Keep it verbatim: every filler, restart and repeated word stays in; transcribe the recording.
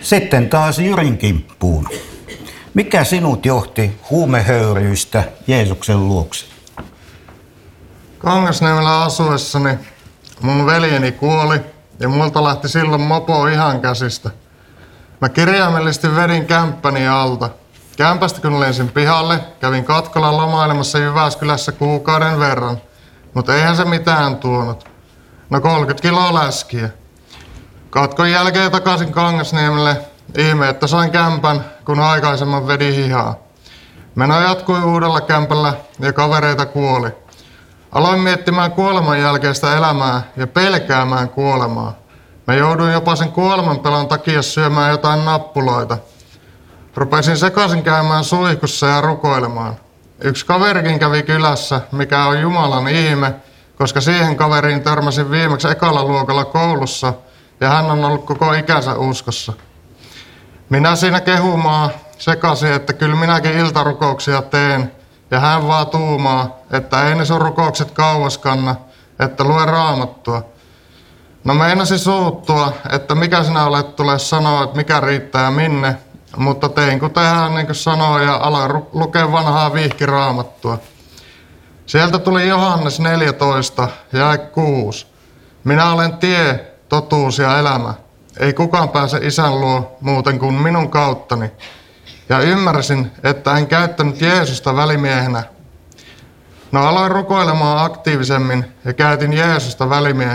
Sitten taas Jyrin kimppuun. Mikä sinut johti huumehöyryistä Jeesuksen luokse? Kangasniemellä asuessani mun veljeni kuoli ja multa lähti silloin mopo ihan käsistä. Mä kirjaimellisesti vedin kämppäni alta. Kämpästä kun lensin pihalle, kävin Katkolan lomailemassa Jyväskylässä kuukauden verran, mutta eihän se mitään tuonut. No kolmekymmentä kiloa läskiä. Katkon jälkeen takaisin Kangasniemelle. Ihme, että sain kämpän, kun aikaisemman vedin hihaa. Meno jatkui uudella kämpällä ja kavereita kuoli. Aloin miettimään kuoleman jälkeistä elämää ja pelkäämään kuolemaa. Mä jouduin jopa sen kuoleman pelon takia syömään jotain nappuloita. Rupesin sekaisin käymään suihkussa ja rukoilemaan. Yksi kaverikin kävi kylässä, mikä on Jumalan ihme, koska siihen kaveriin törmäsin viimeksi ekalla luokalla koulussa ja hän on ollut koko ikänsä uskossa. Minä siinä kehumaa sekaisin, että kyllä minäkin iltarukouksia teen ja hän vaan tuumaa, että ei ne sun rukoukset kauas kanna, että lue Raamattua. No meinasin suuttua, että mikä sinä olet tule sanoa, että mikä riittää ja minne, mutta tein kuten hän niin kuin sanoi ja aloin ru- lukea vanhaa vihkiraamattua. Sieltä tuli Johannes neljätoista ja kuusi. Minä olen tie, totuus ja elämä. Ei kukaan pääse Isän luo muuten kuin minun kauttani. Ja ymmärsin, että en käyttänyt Jeesusta välimiehenä. No aloin rukoilemaan aktiivisemmin ja käytin Jeesusta välimiehenä.